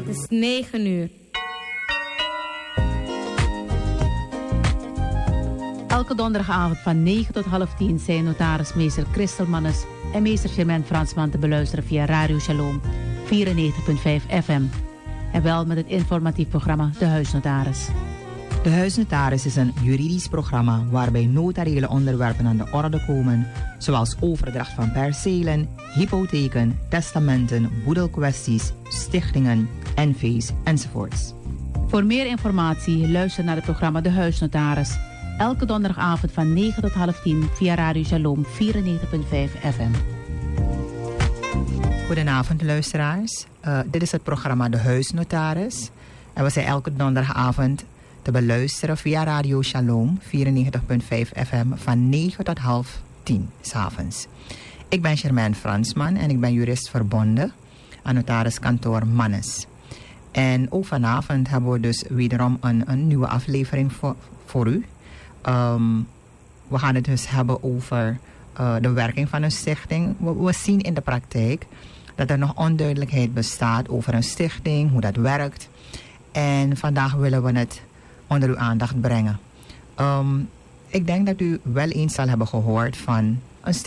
Het is 9 uur. Elke donderdagavond van 9 tot half 10 zijn notaris meester Christel Mannes en meester Germain Fransman te beluisteren via Radio Shalom 94.5 FM. En wel met het informatief programma De Huisnotaris. De Huisnotaris is een juridisch programma waarbij notariële onderwerpen aan de orde komen, zoals overdracht van percelen, hypotheken, testamenten, boedelkwesties, stichtingen, NV's enzovoorts. Voor meer informatie luister naar het programma De Huisnotaris. Elke donderdagavond van 9 tot half 10 via Radio Shalom 94.5 FM. Goedenavond luisteraars. Dit is het programma De Huisnotaris. En we zijn elke donderdagavond te beluisteren via Radio Shalom 94.5 FM van 9 tot half 10 s'avonds. Ik ben Germain Fransman en ik ben jurist verbonden aan notariskantoor Mannes. En ook vanavond hebben we dus wederom een nieuwe aflevering voor u. We gaan het dus hebben over de werking van een stichting. We zien in de praktijk dat er nog onduidelijkheid bestaat over een stichting, hoe dat werkt. En vandaag willen we het onder uw aandacht brengen. Ik denk dat u wel eens zal hebben gehoord van